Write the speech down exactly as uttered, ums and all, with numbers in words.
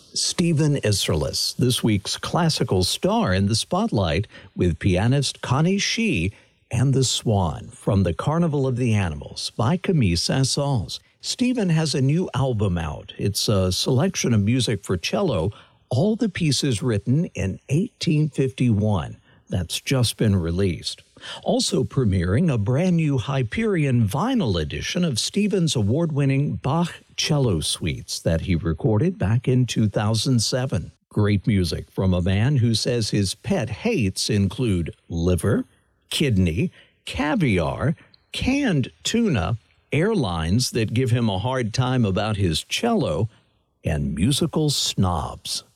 Stephen Isserlis, this week's classical star in the spotlight with pianist Connie Shee and The Swan from the Carnival of the Animals by Camille Saint-Saëns. Stephen has a new album out. It's a selection of music for cello, all the pieces written in eighteen fifty-one. That's just been released. Also premiering a brand new Hyperion vinyl edition of Stephen's award-winning Bach cello suites that he recorded back in two thousand seven. Great music from a man who says his pet hates include liver, kidney, caviar, canned tuna, airlines that give him a hard time about his cello, and musical snobs.